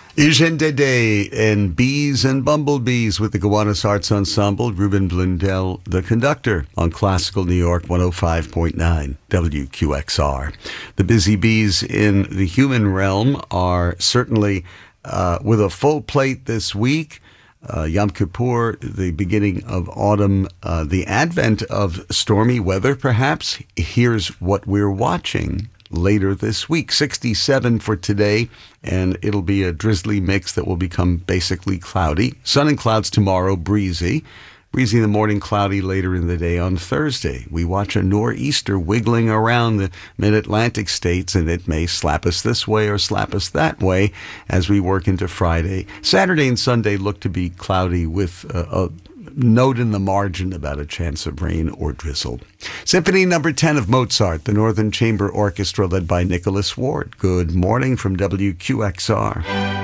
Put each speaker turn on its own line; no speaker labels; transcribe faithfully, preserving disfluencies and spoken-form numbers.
Eugene Dede and Bees and Bumblebees with the Gowanus Arts Ensemble. Ruben Blundell, the conductor, on Classical New York one oh five point nine W Q X R. The busy bees in the human realm are certainly uh, with a full plate this week. Uh, Yom Kippur, the beginning of autumn, uh, the advent of stormy weather, perhaps. Here's what we're watching later this week. sixty-seven for today, and it'll be a drizzly mix that will become basically cloudy. Sun and clouds tomorrow, breezy. Breezy in the morning, cloudy later in the day on Thursday. We watch a nor'easter wiggling around the mid-Atlantic states, and it may slap us this way or slap us that way as we work into Friday. Saturday and Sunday look to be cloudy with a, a note in the margin about a chance of rain or drizzle. Symphony number ten of Mozart, the Northern Chamber Orchestra led by Nicholas Ward. Good morning from W Q X R.